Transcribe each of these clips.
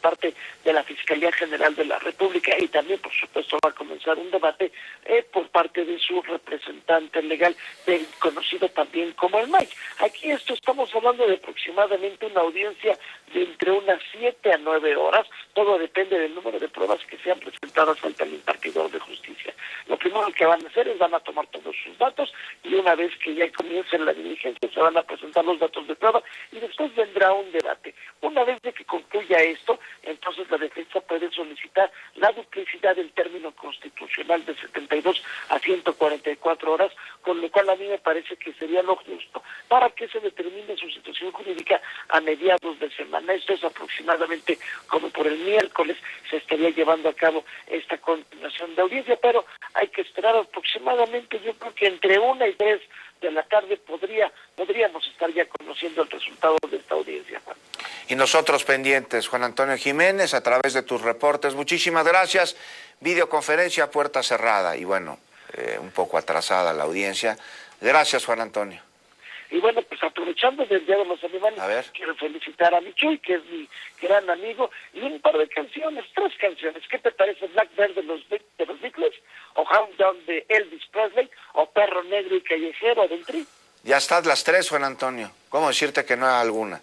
parte de la Fiscalía General de la República, y también, por supuesto, va a comenzar un debate por parte de su representante legal, conocido también como el MAI. Aquí estamos hablando de aproximadamente una audiencia de entre unas 7 a 9 horas, todo depende del número de pruebas que sean presentadas ante el impartidor de justicia. Lo primero que van a hacer es van a tomar todos sus datos, y una vez que ya comiencen la diligencia se van a presentar los datos de prueba, y después vendrá un debate. Una vez de que concluya esto, entonces la defensa puede solicitar la duplicidad del término constitucional de 72 a 144 horas, con lo cual a mí me parece que sería lo justo para que se determine su situación jurídica a mediados de semana. Esto es aproximadamente como por el miércoles se estaría llevando a cabo esta continuación de audiencia, pero hay que esperar aproximadamente, yo creo que entre 1 y 3 de la tarde podríamos estar ya conociendo el resultado de esta audiencia, Juan. Y nosotros pendientes, Juan Antonio Jiménez, a través de tus reportes. Muchísimas gracias. Videoconferencia a puerta cerrada y bueno, un poco atrasada la audiencia. Gracias, Juan Antonio. Y bueno, pues aprovechando del Día de los Animales, quiero felicitar a Michuy, que es mi gran amigo, y un par de canciones, 3 canciones. ¿Qué te parece? Blackbird de los Beatles, o Hound Dog de Elvis Presley, o Perro Negro y Callejero del Tri. Ya estás las 3, Juan Antonio. ¿Cómo decirte que no hay alguna?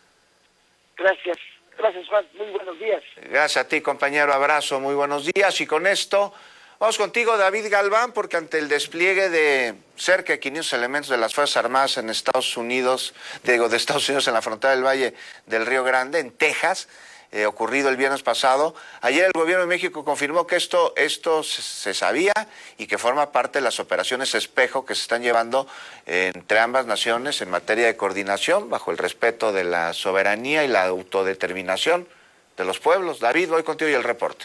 Gracias, Juan, muy buenos días. Gracias a ti, compañero, abrazo, muy buenos días. Y con esto, vamos contigo, David Galván, porque ante el despliegue de cerca de 500 elementos de las Fuerzas Armadas en Estados Unidos, de Estados Unidos en la frontera del Valle del Río Grande, en Texas, ocurrido el viernes pasado, ayer el gobierno de México confirmó que esto se sabía y que forma parte de las operaciones espejo que se están llevando entre ambas naciones en materia de coordinación, bajo el respeto de la soberanía y la autodeterminación de los pueblos. David, voy contigo y el reporte.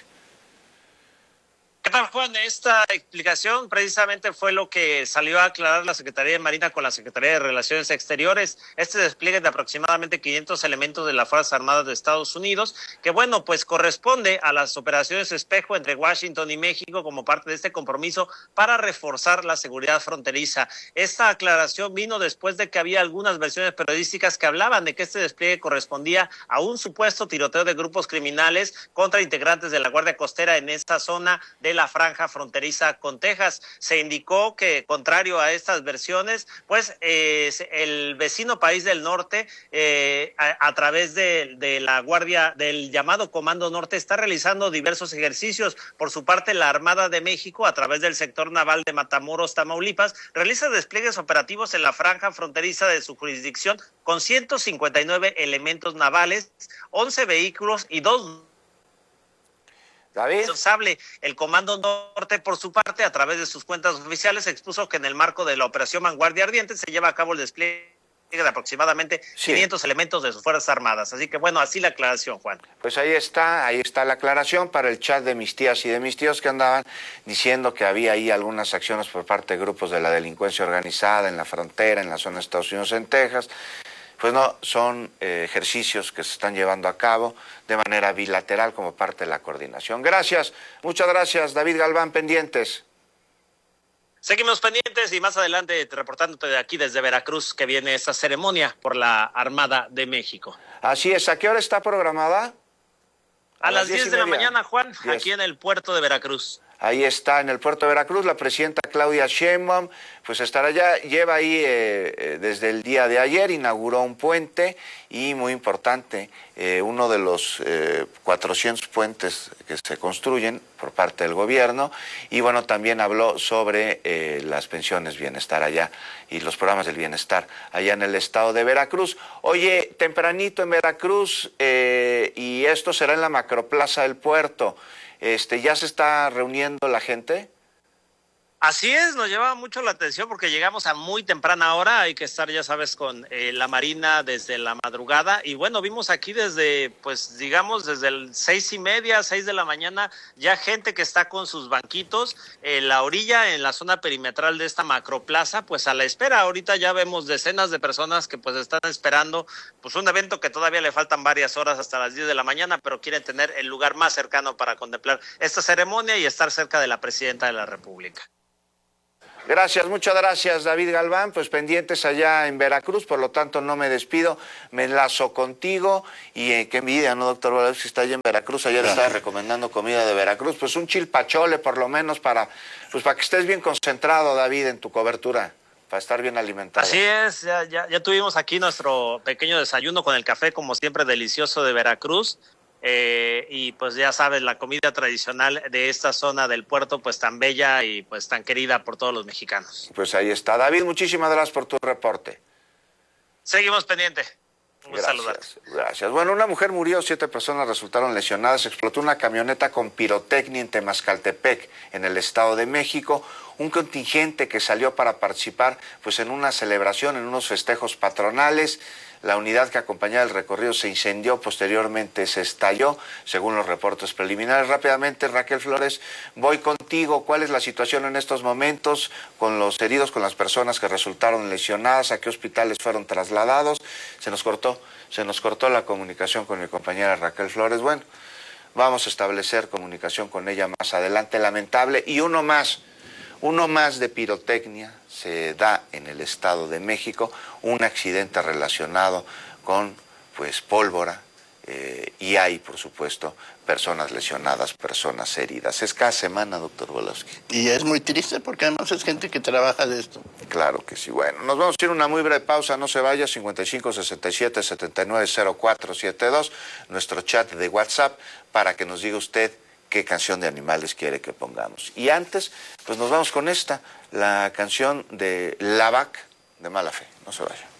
¿Qué tal, Juan? Esta explicación precisamente fue lo que salió a aclarar la Secretaría de Marina con la Secretaría de Relaciones Exteriores. Este despliegue de aproximadamente 500 elementos de las Fuerzas Armadas de Estados Unidos, que bueno, pues corresponde a las operaciones espejo entre Washington y México como parte de este compromiso para reforzar la seguridad fronteriza. Esta aclaración vino después de que había algunas versiones periodísticas que hablaban de que este despliegue correspondía a un supuesto tiroteo de grupos criminales contra integrantes de la Guardia Costera en esta zona de la franja fronteriza con Texas. Se indicó que, contrario a estas versiones, pues el vecino país del norte, a través de la Guardia, del llamado Comando Norte, está realizando diversos ejercicios. Por su parte, la Armada de México, a través del sector naval de Matamoros, Tamaulipas, realiza despliegues operativos en la franja fronteriza de su jurisdicción con 159 elementos navales, 11 vehículos y 2 responsable. El Comando Norte, por su parte, a través de sus cuentas oficiales, expuso que en el marco de la Operación Vanguardia Ardiente se lleva a cabo el despliegue de aproximadamente 500 elementos de sus Fuerzas Armadas. Así que bueno, así la aclaración, Juan. Pues ahí está la aclaración para el chat de mis tías y de mis tíos que andaban diciendo que había ahí algunas acciones por parte de grupos de la delincuencia organizada en la frontera, en la zona de Estados Unidos, en Texas. Pues no, son ejercicios que se están llevando a cabo de manera bilateral como parte de la coordinación. Gracias, muchas gracias, David Galván, pendientes. Seguimos pendientes y más adelante reportándote de aquí desde Veracruz que viene esta ceremonia por la Armada de México. Así es, ¿a qué hora está programada? A las 10 de la mañana, Juan, 10. Aquí en el puerto de Veracruz. Ahí está, en el puerto de Veracruz, la presidenta Claudia Sheinbaum, pues estará allá, lleva ahí desde el día de ayer, inauguró un puente y muy importante, uno de los 400 puentes que se construyen por parte del gobierno, y bueno, también habló sobre las pensiones bienestar allá y los programas del bienestar allá en el estado de Veracruz. Oye, tempranito en Veracruz, y esto será en la macroplaza del puerto. ¿Ya se está reuniendo la gente? Así es, nos llevaba mucho la atención porque llegamos a muy temprana hora, hay que estar, ya sabes, con la Marina desde la madrugada, y bueno, vimos aquí desde, pues digamos, desde el 6:30, 6 de la mañana, ya gente que está con sus banquitos en la orilla, en la zona perimetral de esta macroplaza, pues a la espera. Ahorita ya vemos decenas de personas que pues están esperando, pues un evento que todavía le faltan varias horas hasta las 10 de la mañana, pero quieren tener el lugar más cercano para contemplar esta ceremonia y estar cerca de la presidenta de la República. Gracias, muchas gracias, David Galván. Pues pendientes allá en Veracruz, por lo tanto no me despido, me enlazo contigo. Y qué envidia, ¿no, doctor Volosky? Está allá en Veracruz, ayer estaba recomendando comida de Veracruz. Pues un chilpachole, por lo menos, para que estés bien concentrado, David, en tu cobertura, para estar bien alimentado. Así es, ya tuvimos aquí nuestro pequeño desayuno con el café, como siempre, delicioso de Veracruz. Y pues ya sabes, la comida tradicional de esta zona del puerto, pues tan bella y pues tan querida por todos los mexicanos. Pues ahí está. David, muchísimas gracias por tu reporte. Seguimos pendientes. Gracias. Bueno, una mujer murió, 7 personas resultaron lesionadas. Explotó una camioneta con pirotecnia en Temascaltepec, en el Estado de México. Un contingente que salió para participar pues en una celebración, en unos festejos patronales. La unidad que acompañaba el recorrido se incendió, posteriormente se estalló, según los reportes preliminares. Rápidamente, Raquel Flores, voy contigo. ¿Cuál es la situación en estos momentos con los heridos, con las personas que resultaron lesionadas? ¿A qué hospitales fueron trasladados? Se nos cortó la comunicación con mi compañera Raquel Flores. Bueno, vamos a establecer comunicación con ella más adelante. Lamentable. Y uno más de pirotecnia se da en el Estado de México, un accidente relacionado con pólvora y hay, por supuesto, personas lesionadas, personas heridas. Es cada semana, doctor Volosky. Y es muy triste porque además es gente que trabaja de esto. Claro que sí. Bueno, nos vamos a ir a una muy breve pausa, no se vaya, 5567-790472, nuestro chat de WhatsApp, para que nos diga usted qué canción de Animales quiere que pongamos. Y antes, pues nos vamos con esta, la canción de La Vaca de Mala Fe. No se vaya.